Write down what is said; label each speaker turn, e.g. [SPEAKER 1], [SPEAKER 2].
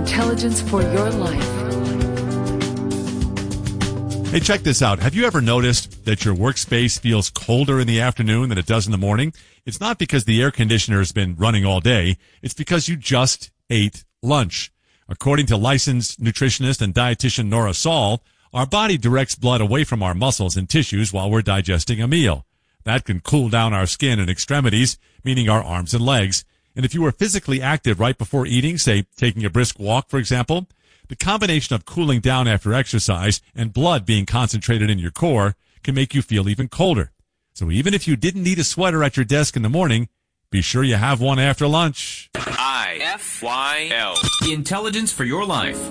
[SPEAKER 1] Intelligence for your life.
[SPEAKER 2] Hey, check this out. Have you ever noticed that your workspace feels colder in the afternoon than it does in the morning? It's not because the air conditioner has been running all day. It's because you just ate lunch. According to licensed nutritionist and dietitian Nora Saul, our body directs blood away from our muscles and tissues while we're digesting a meal. That can cool down our skin and extremities, meaning our arms and legs. And if you were physically active right before eating, say taking a brisk walk, for example, the combination of cooling down after exercise and blood being concentrated in your core can make you feel even colder. So even if you didn't need a sweater at your desk in the morning, be sure you have one after lunch.
[SPEAKER 3] IFYL. Intelligence for your life.